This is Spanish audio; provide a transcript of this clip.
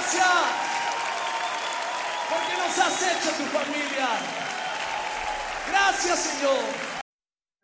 Gracias, porque nos has hecho tu familia. Gracias, Señor.